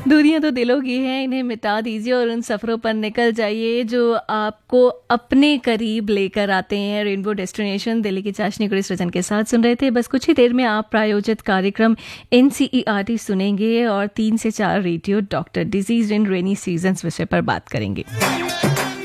दूरियां तो दिलों की हैं, इन्हें मिटा दीजिए और उन सफ़रों पर निकल जाइए जो आपको अपने करीब लेकर आते हैं। रेनबो डेस्टिनेशन दिल्ली की चाशनी गुरी सृजन के साथ सुन रहे थे। बस कुछ ही देर में आप प्रायोजित कार्यक्रम NCERT सुनेंगे और 3 से 4 radio doctor disease in rainy seasons विषय पर बात करेंगे।